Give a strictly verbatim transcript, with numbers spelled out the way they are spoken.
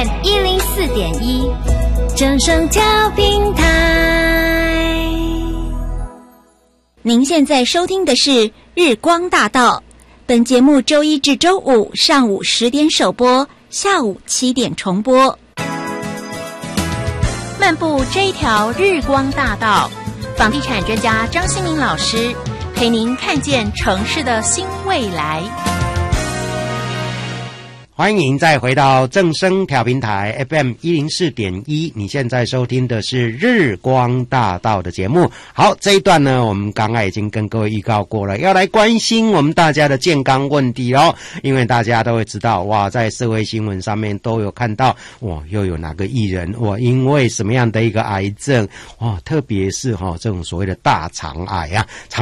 M 一零四点一，正声调频台。您现在收听的是日光大道，本节目周一至周五上午十点首播，下午七点重播。漫步这一条日光大道，房地产专家张新民老师陪您看见城市的新未来。 欢迎再回到正声调频台 F M 一零四点一，你现在收听的是日光大道的节目。好，这一段呢，我们刚刚已经跟各位预告过了，要来关心我们大家的健康问题哦。因为大家都会知道，哇，在社会新闻上面都有看到，哇，又有哪个艺人，哇，因为什么样的一个癌症，哇，特别是哈、哦、这种所谓的大肠癌啊。